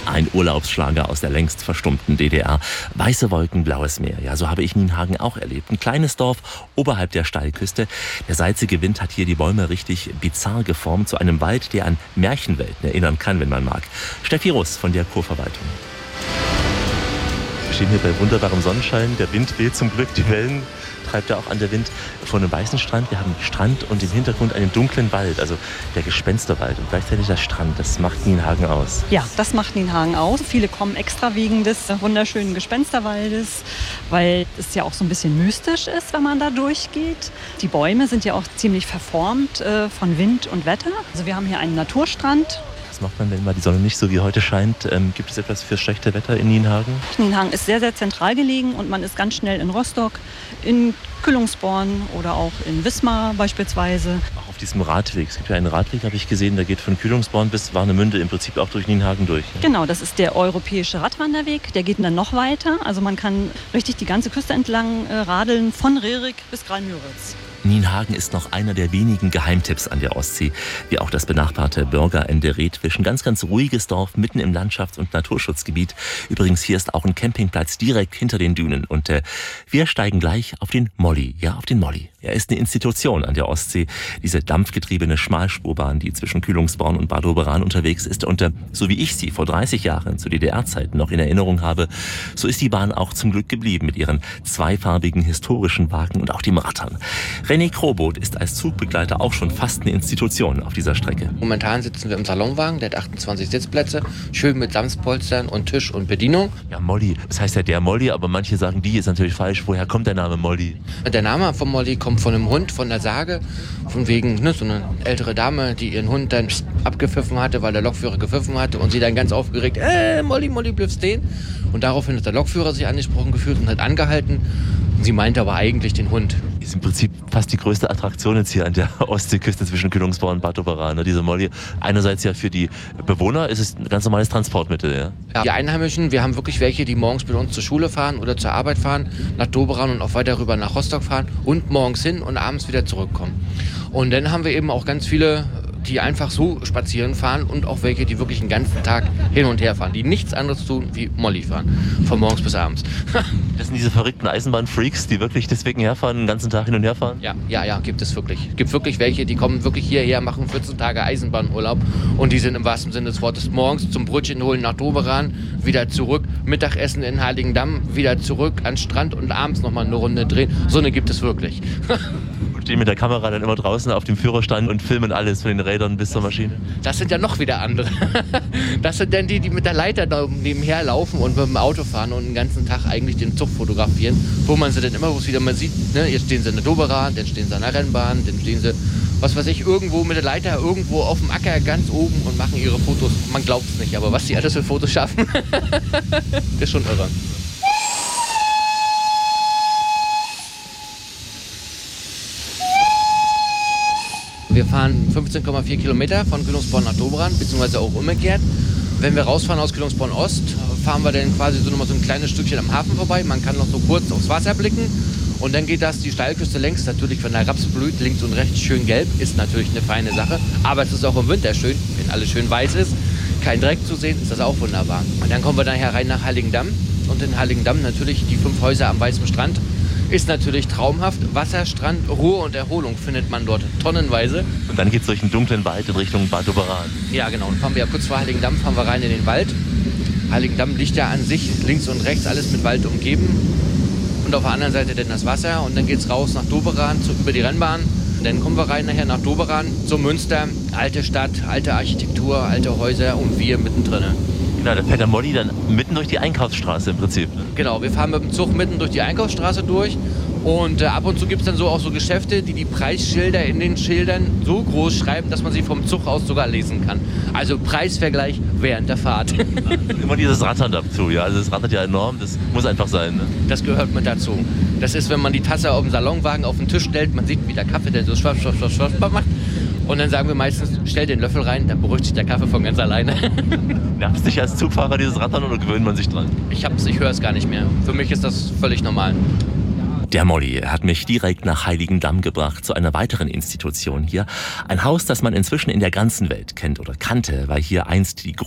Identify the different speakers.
Speaker 1: Ein Urlaubsschlager aus der längst verstummten DDR. Weiße Wolken, blaues Meer. Ja, so habe ich Nienhagen auch erlebt. Ein kleines Dorf oberhalb der Steilküste. Der salzige Wind hat hier die Bäume richtig bizarr geformt zu einem Wald, der an Märchenwelten erinnern kann, wenn man mag. Steffi Russ von der Kurverwaltung. Wir stehen hier bei wunderbarem Sonnenschein. Der Wind weht zum Glück, die Wellen treibt ja auch an der Wind vor einem weißen Strand. Wir haben Strand und im Hintergrund einen dunklen Wald, also der Gespensterwald und gleichzeitig der Strand. Das macht Nienhagen aus.
Speaker 2: Ja, das macht Nienhagen aus. Viele kommen extra wegen des wunderschönen Gespensterwaldes, weil es ja auch so ein bisschen mystisch ist, wenn man da durchgeht. Die Bäume sind ja auch ziemlich verformt von Wind und Wetter. Also wir haben hier einen Naturstrand.
Speaker 1: Was macht man, wenn mal die Sonne nicht so wie heute scheint? Gibt es etwas für schlechte Wetter in Nienhagen?
Speaker 2: Nienhagen ist sehr, sehr zentral gelegen und man ist ganz schnell in Rostock, in Kühlungsborn oder auch in Wismar beispielsweise.
Speaker 1: Auch auf diesem Radweg. Es gibt ja einen Radweg, habe ich gesehen, der geht von Kühlungsborn bis Warnemünde im Prinzip auch durch Nienhagen durch. Ne?
Speaker 2: Genau, das ist der europäische Radwanderweg. Der geht dann noch weiter. Also man kann richtig die ganze Küste entlang radeln, von Rerik bis Graal-Müritz.
Speaker 1: Nienhagen ist noch einer der wenigen Geheimtipps an der Ostsee, wie auch das benachbarte Bürgerende Redwisch. Ein ganz, ganz ruhiges Dorf mitten im Landschafts- und Naturschutzgebiet. Übrigens, hier ist auch ein Campingplatz direkt hinter den Dünen. Und wir steigen gleich auf den Molly. Ja, auf den Molly. Er ist eine Institution an der Ostsee. Diese dampfgetriebene Schmalspurbahn, die zwischen Kühlungsborn und Bad Doberan unterwegs ist. Und so wie ich sie vor 30 Jahren zu DDR-Zeiten noch in Erinnerung habe, so ist die Bahn auch zum Glück geblieben mit ihren zweifarbigen historischen Wagen und auch dem Rattern. René Krobot ist als Zugbegleiter auch schon fast eine Institution auf dieser Strecke.
Speaker 3: Momentan sitzen wir im Salonwagen, der hat 28 Sitzplätze, schön mit Samtpolstern und Tisch und Bedienung.
Speaker 1: Ja, Molly, das heißt ja der Molly, aber manche sagen, die ist natürlich falsch. Woher kommt der Name Molly?
Speaker 3: Der Name von Molly kommt von einem Hund, von der Sage, von wegen so eine ältere Dame, die ihren Hund dann abgepfiffen hatte, weil der Lokführer gepfiffen hatte und sie dann ganz aufgeregt, Molly, Molly, bleib stehen. Und daraufhin hat der Lokführer sich angesprochen gefühlt und hat angehalten. Sie meinte aber eigentlich den Hund.
Speaker 1: Ist im Prinzip fast die größte Attraktion jetzt hier an der Ostseeküste zwischen Kühlungsborn und Bad Doberan, ne? Diese Molly. Einerseits ja für die Bewohner ist es ein ganz normales Transportmittel. Ja?
Speaker 3: Ja, die Einheimischen, wir haben wirklich welche, die morgens mit uns zur Schule fahren oder zur Arbeit fahren, nach Doberan und auch weiter rüber nach Rostock fahren und morgens hin und abends wieder zurückkommen. Und dann haben wir eben auch ganz viele, die einfach so spazieren fahren und auch welche, die wirklich den ganzen Tag hin und her fahren, die nichts anderes tun wie Molly fahren, von morgens bis abends.
Speaker 1: Das sind diese verrückten Eisenbahnfreaks, die wirklich deswegen herfahren, den ganzen Tag hin und her fahren?
Speaker 3: Ja, gibt es wirklich. Es gibt wirklich welche, die kommen wirklich hierher, machen 14 Tage Eisenbahnurlaub und die sind im wahrsten Sinne des Wortes morgens zum Brötchen holen nach Doberan, wieder zurück, Mittagessen in Heiligendamm, wieder zurück an den Strand und abends nochmal eine Runde drehen. So eine gibt es wirklich.
Speaker 1: Und stehen mit der Kamera dann immer draußen auf dem Führerstand und filmen alles von den Rädern bis zur Maschine?
Speaker 3: Das sind ja noch wieder andere. Das sind dann die mit der Leiter da nebenher laufen und mit dem Auto fahren und den ganzen Tag eigentlich den Zug fotografieren, wo man sie dann immer wieder mal sieht, ne? Jetzt stehen sie in der Doberan, dann stehen sie an der Rennbahn, dann stehen sie, was weiß ich, irgendwo mit der Leiter, irgendwo auf dem Acker ganz oben und machen ihre Fotos. Man glaubt es nicht, aber was die alles für Fotos schaffen, ist schon irre. Wir fahren 15,4 Kilometer von Kühlungsborn nach Doberan, beziehungsweise auch umgekehrt. Wenn wir rausfahren aus Kühlungsborn Ost, fahren wir dann quasi so nochmal so ein kleines Stückchen am Hafen vorbei. Man kann noch so kurz aufs Wasser blicken. Und dann geht das die Steilküste längs, natürlich wenn der Raps blüht, links und rechts schön gelb, ist natürlich eine feine Sache. Aber es ist auch im Winter schön, wenn alles schön weiß ist, kein Dreck zu sehen, ist das auch wunderbar. Und dann kommen wir nachher rein nach Heiligendamm. Und in Heiligendamm natürlich die 5 Häuser am weißen Strand. Ist natürlich traumhaft. Wasser, Strand, Ruhe und Erholung findet man dort tonnenweise.
Speaker 1: Und dann geht es durch einen dunklen Wald in Richtung Bad Doberan.
Speaker 3: Ja, genau. Und fahren wir ja kurz vor Heiligendamm, fahren wir rein in den Wald. Heiligendamm liegt ja an sich links und rechts alles mit Wald umgeben. Und auf der anderen Seite dann das Wasser. Und dann geht es raus nach Doberan, über die Rennbahn. Und dann kommen wir rein nachher nach Doberan, zum Münster. Alte Stadt, alte Architektur, alte Häuser und wir mittendrin.
Speaker 1: Genau, da fährt der Molly dann mitten durch die Einkaufsstraße im Prinzip. Ne?
Speaker 3: Genau, wir fahren mit dem Zug mitten durch die Einkaufsstraße durch und ab und zu gibt es dann so auch so Geschäfte, die Preisschilder in den Schildern so groß schreiben, dass man sie vom Zug aus sogar lesen kann. Also Preisvergleich während der Fahrt.
Speaker 1: Immer dieses Rattern dazu, ja, also das rattert ja enorm, das muss einfach sein. Ne?
Speaker 3: Das gehört mit dazu. Das ist, wenn man die Tasse auf dem Salonwagen auf den Tisch stellt, man sieht, wie der Kaffee dann so schwapp, schwapp, schwapp, schwapp macht. Und dann sagen wir meistens, stell den Löffel rein, dann beruhigt sich der Kaffee von ganz alleine.
Speaker 1: Nervt dich als Zugfahrer dieses Rattern oder gewöhnt man sich dran?
Speaker 3: Ich höre es gar nicht mehr. Für mich ist das völlig normal.
Speaker 1: Der Molly hat mich direkt nach Heiligendamm gebracht, zu einer weiteren Institution hier. Ein Haus, das man inzwischen in der ganzen Welt kennt oder kannte, weil hier einst die